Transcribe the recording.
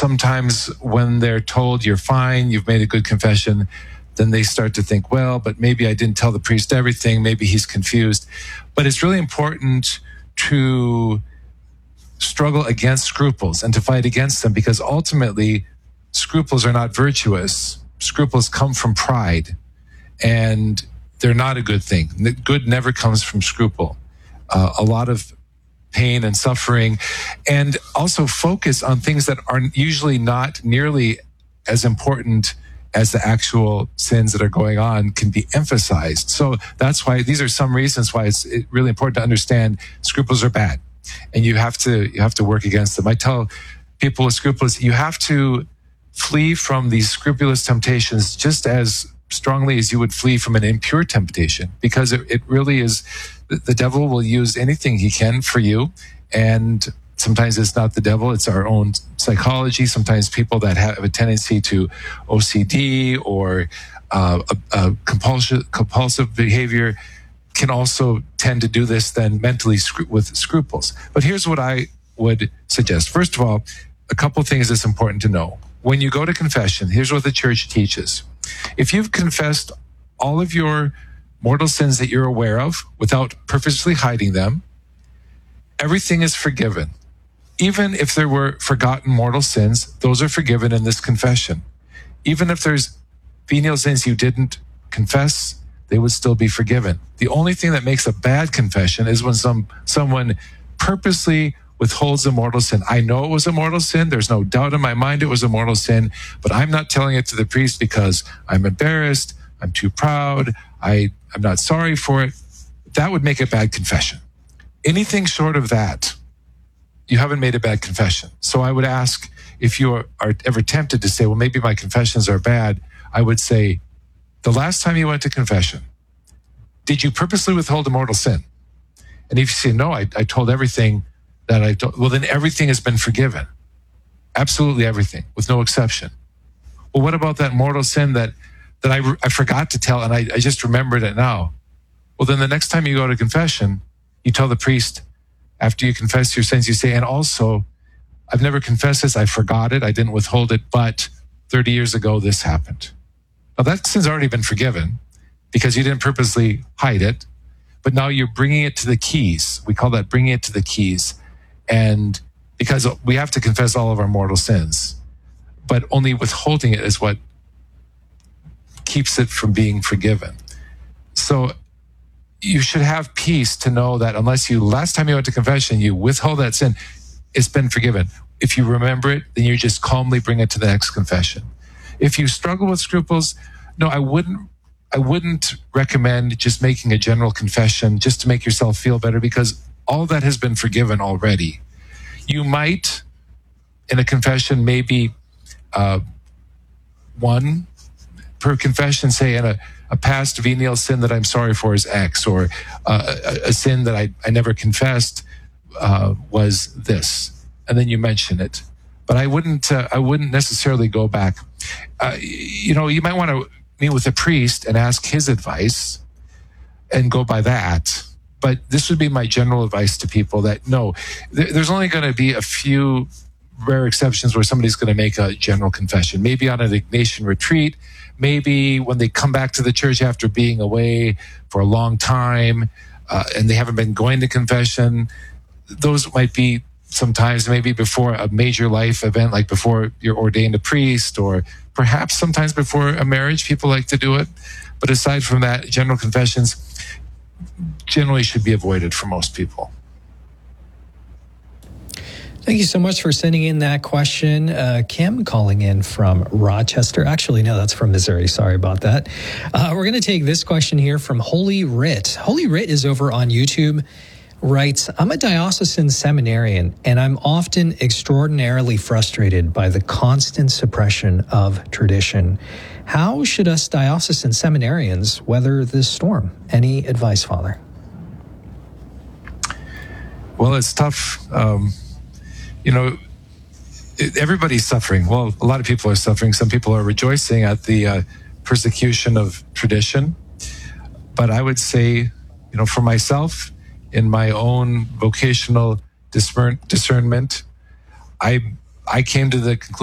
sometimes when they're told you're fine, you've made a good confession, then they start to think, well, but maybe I didn't tell the priest everything. Maybe he's confused. But it's really important to struggle against scruples and to fight against them, because ultimately scruples are not virtuous. Scruples come from pride, and they're not a good thing. Good never comes from scruple. A lot of pain and suffering, and also focus on things that are usually not nearly as important as the actual sins that are going on can be emphasized. So that's why these are some reasons why it's really important to understand scruples are bad, and you have to work against them. I tell people with scruples, you have to flee from these scrupulous temptations just as strongly as you would flee from an impure temptation, because it really is, the devil will use anything he can for you. And sometimes it's not the devil, it's our own psychology. Sometimes people that have a tendency to OCD or compulsive behavior can also tend to do this then mentally with scruples. But here's what I would suggest. First of all, a couple things that's important to know. When you go to confession, here's what the church teaches. If you've confessed all of your mortal sins that you're aware of without purposely hiding them, everything is forgiven. Even if there were forgotten mortal sins, those are forgiven in this confession. Even if there's venial sins you didn't confess, they would still be forgiven. The only thing that makes a bad confession is when someone purposely withholds a mortal sin. I know it was a mortal sin. There's no doubt in my mind it was a mortal sin, but I'm not telling it to the priest because I'm embarrassed, I'm too proud, I'm not sorry for it. That would make a bad confession. Anything short of that, you haven't made a bad confession. So I would ask, if you are ever tempted to say, well, maybe my confessions are bad, I would say, the last time you went to confession, did you purposely withhold a mortal sin? And if you say, no, I told everything that I told, well, then everything has been forgiven. Absolutely everything, with no exception. Well, what about that mortal sin that I forgot to tell and I just remembered it now? Well, then the next time you go to confession, you tell the priest, after you confess your sins, you say, and also, I've never confessed this, I forgot it, I didn't withhold it, but 30 years ago, this happened. Now that sin's already been forgiven because you didn't purposely hide it, but now you're bringing it to the keys. We call that bringing it to the keys. And because we have to confess all of our mortal sins, but only withholding it is what keeps it from being forgiven. So you should have peace to know that unless last time you went to confession, you withhold that sin, it's been forgiven. If you remember it, then you just calmly bring it to the next confession. If you struggle with scruples, no, I wouldn't recommend just making a general confession just to make yourself feel better, because all that has been forgiven already. You might, in a confession, maybe one per confession, say in a past venial sin that I'm sorry for is X, or a sin that I never confessed was this, and then you mention it. But I wouldn't necessarily go back. You might want to meet with a priest and ask his advice and go by that. But this would be my general advice to people, that no, there's only going to be a few rare exceptions where somebody's going to make a general confession. Maybe on an Ignatian retreat, maybe when they come back to the church after being away for a long time and they haven't been going to confession. Those might be sometimes maybe before a major life event, like before you're ordained a priest, or perhaps sometimes before a marriage, people like to do it. But aside from that, general confessions generally should be avoided for most people. Thank you so much for sending in that question. Kim calling in from Rochester. Actually, no, that's from Missouri. Sorry about that. We're going to take this question here from Holy Writ. Holy Writ is over on YouTube. Writes, I'm a diocesan seminarian, and I'm often extraordinarily frustrated by the constant suppression of tradition. How should us diocesan seminarians weather this storm? Any advice, Father? Well, it's tough. Everybody's suffering. Well, a lot of people are suffering. Some people are rejoicing at the persecution of tradition. But I would say, for myself, in my own vocational discernment, I came to the conclusion